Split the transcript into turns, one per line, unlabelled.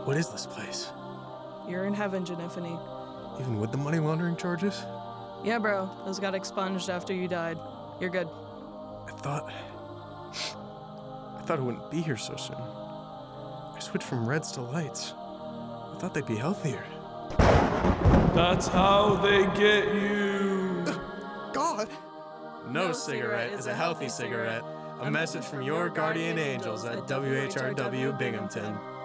What is this place?
You're in heaven, Genifany.
Even with the money laundering charges?
Yeah, bro. Those got expunged after you died. You're good.
I thought I wouldn't be here so soon. I switched from reds to lights. I thought they'd be healthier.
That's how they get you.
God! No cigarette is a healthy cigarette. A message from your guardian angels at WHRW Binghamton.